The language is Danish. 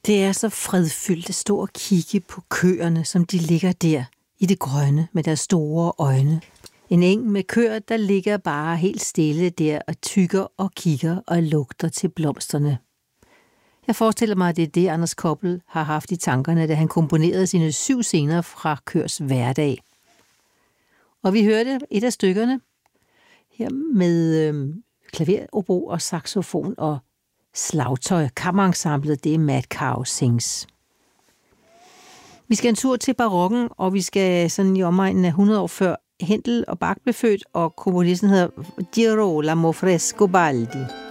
Det er så fredfyldt at stå og kigge på køerne, som de ligger der i det grønne med deres store øjne. En eng med køer, der ligger bare helt stille der og tykker og kigger og lugter til blomsterne. Jeg forestiller mig, at det er det, Anders Koppel har haft i tankerne, da han komponerede sine 7 scener fra Køers hverdag. Og vi hørte et af stykkerne her med klaver, obo og saxofon og slagtøj. Kammerensemblet, det er Mad Cow Sings. Vi skal en tur til barokken, og vi skal sådan i omegnen af 100 år før Händel og Bach blev født, og komponisten hedder Girolamo Frescobaldi.